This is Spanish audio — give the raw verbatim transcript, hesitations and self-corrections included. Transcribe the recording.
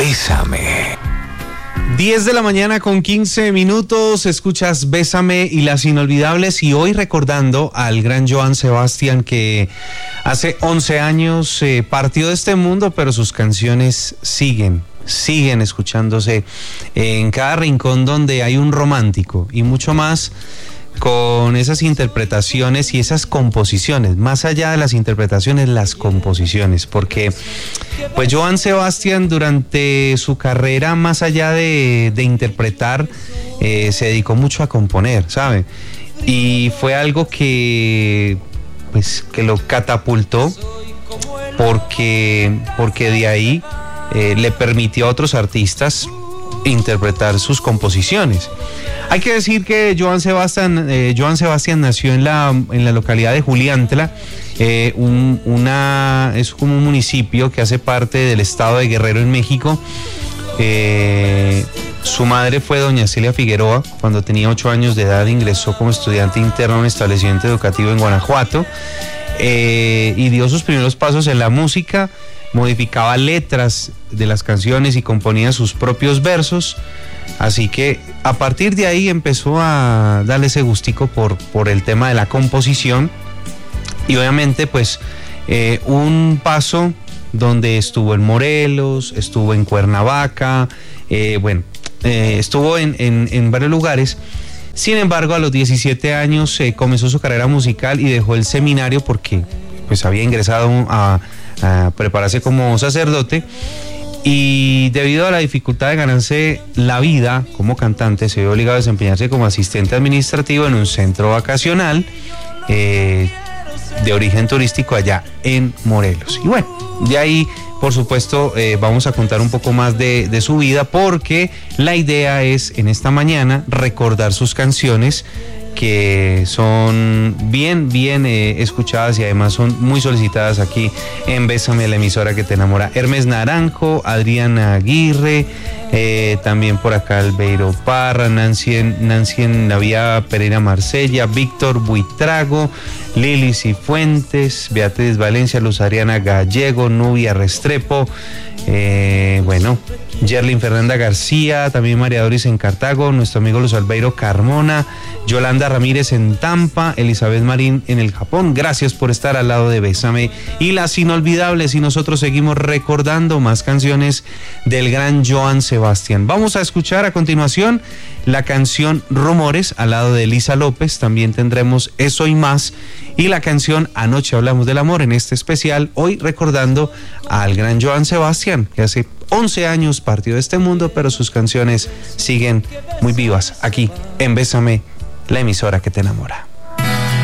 Bésame. diez de la mañana con quince minutos, escuchas Bésame y las inolvidables, y hoy recordando al gran Joan Sebastián, que hace once años eh, partió de este mundo, pero sus canciones siguen, siguen escuchándose en cada rincón donde hay un romántico, y mucho más con esas interpretaciones y esas composiciones, más allá de las interpretaciones, las composiciones, porque pues Joan Sebastián durante su carrera, más allá de, de interpretar, eh, se dedicó mucho a componer, ¿sabe? Y fue algo que pues que lo catapultó, porque, porque de ahí eh, le permitió a otros artistas interpretar sus composiciones. Hay que decir que Joan Sebastián, eh, Joan Sebastián nació en la, en la localidad de Juliantla, eh, un, una, es como un municipio que hace parte del estado de Guerrero en México. Eh, su madre fue doña Celia Figueroa. Cuando tenía ocho años de edad ingresó como estudiante interno a un establecimiento educativo en Guanajuato, eh, y dio sus primeros pasos en la música. Modificaba letras de las canciones y componía sus propios versos. Así que a partir de ahí empezó a darle ese gustico por, por el tema de la composición. Y obviamente pues eh, un paso donde estuvo en Morelos, estuvo en Cuernavaca, eh, bueno, eh, estuvo en, en, en varios lugares. Sin embargo, a los diecisiete años eh, comenzó su carrera musical y dejó el seminario porque pues había ingresado a... a prepararse como sacerdote, y debido a la dificultad de ganarse la vida como cantante se vio obligado a desempeñarse como asistente administrativo en un centro vacacional eh, de origen turístico allá en Morelos. Y bueno, de ahí por supuesto eh, vamos a contar un poco más de, de su vida, porque la idea es en esta mañana recordar sus canciones, que son bien, bien eh, escuchadas y además son muy solicitadas aquí en Bésame, la emisora que te enamora. Hermes Naranjo, Adriana Aguirre, eh, también por acá Albeiro Parra, Nancy en, Nancy en la Vía Pereira Marsella, Víctor Buitrago, Lili Cifuentes, Beatriz Valencia, Luz Ariana Gallego, Nubia Restrepo, eh, bueno, Yerlin Fernanda García, también María Doris en Cartago, nuestro amigo Luis Albeiro Carmona, Yolanda Ramírez en Tampa, Elizabeth Marín en el Japón. Gracias por estar al lado de Bésame y las inolvidables, y nosotros seguimos recordando más canciones del gran Joan Sebastián. Vamos a escuchar a continuación la canción Rumores al lado de Elisa López. También tendremos Eso y Más, y la canción Anoche Hablamos del Amor, en este especial hoy recordando al gran Joan Sebastián, que hace once años partió de este mundo, pero sus canciones siguen muy vivas aquí en Bésame, la emisora que te enamora.